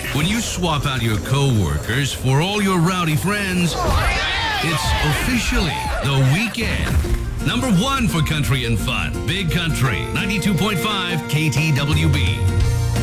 When you swap out your co-workers for all your rowdy friends, it's officially the weekend. Number one for country and fun. Big Country, 92.5 KTWB.